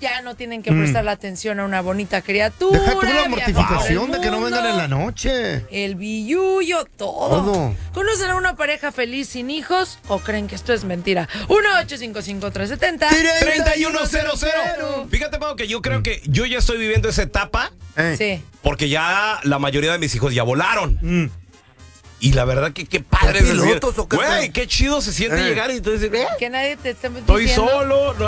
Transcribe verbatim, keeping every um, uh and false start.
ya no tienen que prestar la atención a una bonita criatura. Deja tú la viajar mortificación por de que no mundo, vengan en la noche. El billullo, todo. Todo. ¿Conocen a una pareja feliz sin hijos o creen que esto es mentira? uno ocho cinco cinco tres siete cero treinta y uno cero cero. Fíjate, Pau, que yo creo que yo ya estoy viviendo esa etapa Eh. Sí. porque ya la mayoría de mis hijos ya volaron. Mm. Y la verdad que qué padre ¿Son es decir, pilotos o qué güey, pedo? qué chido se siente Eh. llegar y tú dices, eh, Que nadie te está estoy diciendo. solo,